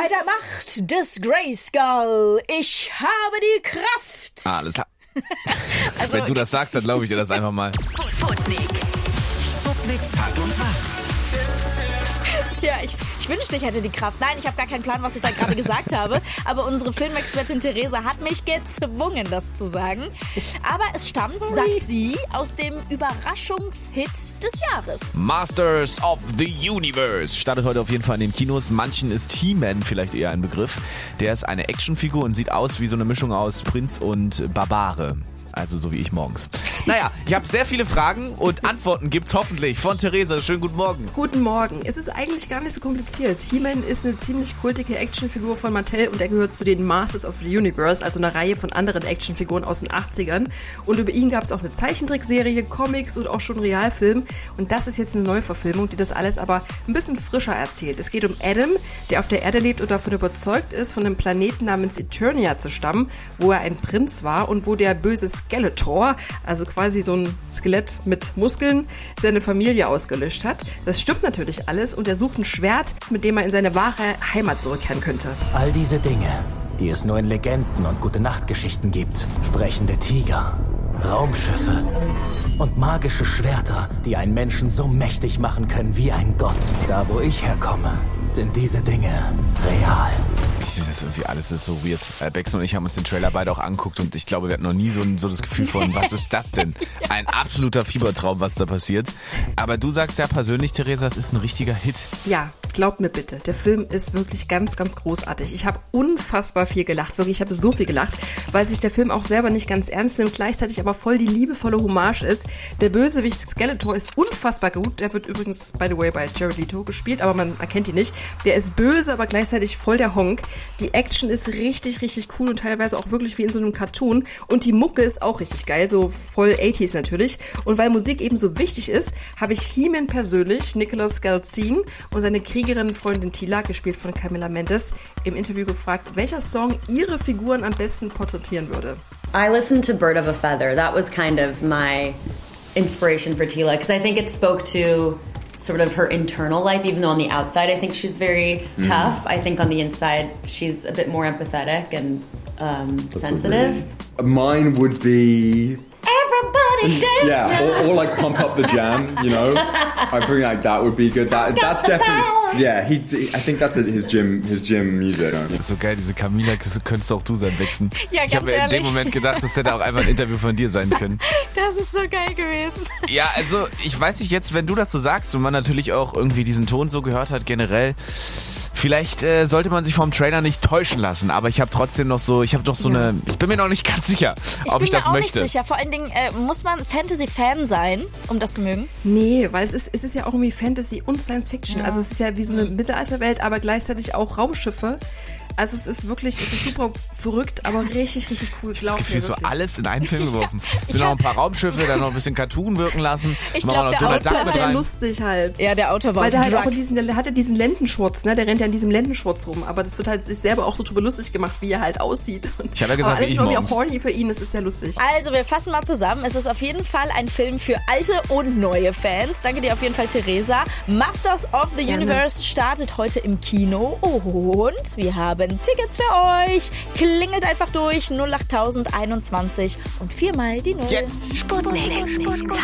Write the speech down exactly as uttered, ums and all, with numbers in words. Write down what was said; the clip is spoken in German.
Bei der Macht des Grayskull, ich habe die Kraft. Ah, alles klar. Also, wenn du das sagst, dann glaube ich dir das einfach mal. Sputnik. Sputnik Tag und Tag. Ja, ich, ich wünschte, ich hätte die Kraft. Nein, ich habe gar keinen Plan, was ich da gerade gesagt habe. Aber unsere Filmexpertin Theresa hat mich gezwungen, das zu sagen. Aber es stammt, Sorry. sagt sie, aus dem Überraschungshit des Jahres. Masters of the Universe startet heute auf jeden Fall in den Kinos. Manchen ist He-Man vielleicht eher ein Begriff. Der ist eine Actionfigur und sieht aus wie so eine Mischung aus Prinz und Barbare. Also so wie ich morgens. Naja, ich habe sehr viele Fragen und Antworten gibt's hoffentlich von Theresa. Schönen guten Morgen. Guten Morgen. Es ist eigentlich gar nicht so kompliziert. He-Man ist eine ziemlich kultige Actionfigur von Mattel und er gehört zu den Masters of the Universe, also einer Reihe von anderen Actionfiguren aus den achtzigern. Und über ihn gab es auch eine Zeichentrickserie, Comics und auch schon einen Realfilm. Und das ist jetzt eine Neuverfilmung, die das alles aber ein bisschen frischer erzählt. Es geht um Adam, der auf der Erde lebt und davon überzeugt ist, von einem Planeten namens Eternia zu stammen, wo er ein Prinz war und wo der böse Skeletor, also quasi so ein Skelett mit Muskeln, seine Familie ausgelöscht hat. Das stimmt natürlich alles und er sucht ein Schwert, mit dem er in seine wahre Heimat zurückkehren könnte. All diese Dinge, die es nur in Legenden und Gute-Nacht-Geschichten gibt. Sprechende Tiger, Raumschiffe und magische Schwerter, die einen Menschen so mächtig machen können wie ein Gott. Da, wo ich herkomme, sind diese Dinge real. Das ist irgendwie alles ist so weird. Äh, Bex und ich haben uns den Trailer beide auch angeguckt und ich glaube, wir hatten noch nie so, so das Gefühl von, was ist das denn? Ein absoluter Fiebertraum, was da passiert. Aber du sagst ja persönlich, Theresa, es ist ein richtiger Hit. Ja, glaubt mir bitte, der Film ist wirklich ganz, ganz großartig. Ich habe unfassbar viel gelacht, wirklich, ich habe so viel gelacht, weil sich der Film auch selber nicht ganz ernst nimmt, gleichzeitig aber voll die liebevolle Hommage ist. Der Bösewicht Skeletor ist unfassbar gut, der wird übrigens, by the way, bei Jared Leto gespielt, aber man erkennt ihn nicht. Der ist böse, aber gleichzeitig voll der Honk. Die Action ist richtig, richtig cool und teilweise auch wirklich wie in so einem Cartoon. Und die Mucke ist auch richtig geil, so voll achtziger natürlich. Und weil Musik eben so wichtig ist, habe ich He-Man persönlich, Nicholas Galzin und seine Kriegerin Freundin Tila, gespielt von Camila Mendes, im Interview gefragt, welcher Song ihre Figuren am besten porträtieren würde. I listened to Bird of a Feather. That was kind of my inspiration for Tila, because I think it spoke to sort of her internal life, even though on the outside I think she's very mm. tough. I think on the inside she's a bit more empathetic and um, sensitive. Really, mine would be... Everybody dance! Yeah, or, or like Pump Up the Jam, you know? I think like that would be good. That That's definitely... Yeah, he, I think that's his gym, his gym music. Das ist so geil, diese Camila, könntest auch du sein, Wechseln. Ja, ich habe in dem Moment gedacht, das hätte auch einfach ein Interview von dir sein können. Das ist so geil gewesen. Ja, also ich weiß nicht jetzt, wenn du das so sagst und man natürlich auch irgendwie diesen Ton so gehört hat, generell, vielleicht äh, sollte man sich vom Trailer nicht täuschen lassen, aber ich habe trotzdem noch so, ich habe doch so ja. eine, ich bin mir noch nicht ganz sicher, ich ob ich das möchte. Ich bin mir auch nicht sicher, vor allen Dingen äh, muss man Fantasy-Fan sein, um das zu mögen? Nee, weil es ist, es ist ja auch irgendwie Fantasy und Science Fiction, ja. Also es ist ja wie so eine Mittelalterwelt, aber gleichzeitig auch Raumschiffe. Also es ist wirklich, es ist super verrückt, aber richtig, richtig cool. Ich habe das Gefühl, so alles in einen Film geworfen. Ja, sind noch ein paar Raumschiffe, dann noch ein bisschen Cartoon wirken lassen. Ich glaube, der Autor war sehr lustig halt. Ja, der Autor war Weil der halt Drugs. auch in diesen, der hat ja diesen Lendenschurz, ne? Der rennt ja in diesem Lendenschurz rum. Aber das wird halt sich selber auch so drüber lustig gemacht, wie er halt aussieht. Ich habe ja gesagt, aber alles wie ich nur morgens. wie auch horny für ihn, das ist sehr lustig. Also, wir fassen mal zusammen. Es ist auf jeden Fall ein Film für alte und neue Fans. Danke dir auf jeden Fall, Theresa. Masters of the Gerne. Universe startet heute im Kino. Und wir haben Tickets für euch. Klingelt einfach durch null acht null null einundzwanzig und viermal die Null. Jetzt Sputnik.